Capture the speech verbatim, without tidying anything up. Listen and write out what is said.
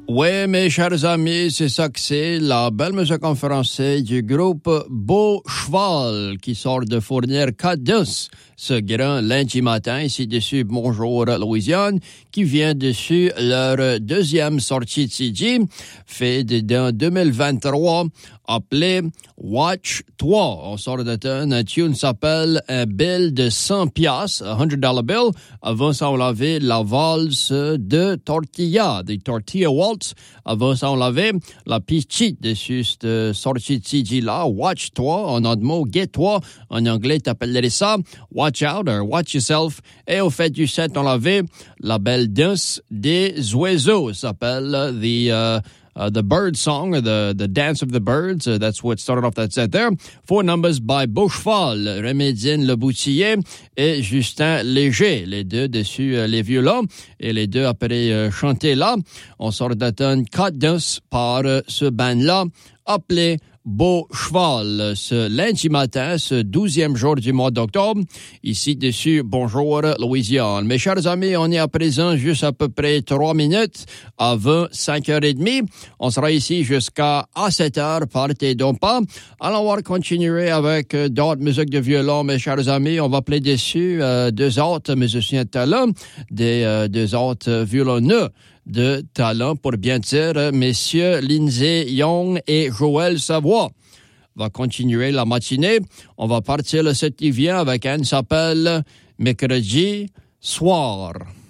Oui, mes chers amis, c'est ça que c'est, la belle musique en français du groupe Beau Cheval qui sort de fournir Cadence, ce grand lundi matin, ici dessus Bonjour Louisiane, qui vient dessus leur deuxième sortie de C D, fait dans deux mille vingt-trois, appelé Watch trois. On sort de tonne, un tune s'appelle un bill de cent piastres, un cent dollar bill. Avant ça, on avait la valse de tortilla, des tortilla waltz. Avant ça, on avait la petite dessus cette sortie de C D-là, Watch trois, en autre mot, Get-toi. En anglais, t'appellerais ça Watch out or Watch yourself. Et au fait du set, on avait la belle danse des oiseaux. Ça s'appelle the... Uh, Uh, the bird song, or the, the dance of the birds. Uh, that's what started off that set there. Four numbers by Beau Cheval, Rémédienne Le Boutillier et Justin Léger. Les deux dessus uh, les violons et les deux après uh, chanter là. On sort d'atteindre quatre danses par uh, ce band-là appelé Beau Cheval, ce lundi matin, ce douzième jour du mois d'octobre, ici dessus, Bonjour Louisiane. Mes chers amis, on est à présent juste à peu près trois minutes avant cinq heures trente. On sera ici jusqu'à à sept heures, partez donc pas. Alors, on va continuer avec euh, d'autres musiques de violon, mes chers amis. On va appeler dessus euh, deux autres musiciens de talent, des euh, deux autres euh, violonneux de talent, pour bien dire, messieurs Lindsay Young et Joël Savoie. On va continuer la matinée. On va partir le sept qui vient avec un qui s'appelle Mercredi soir.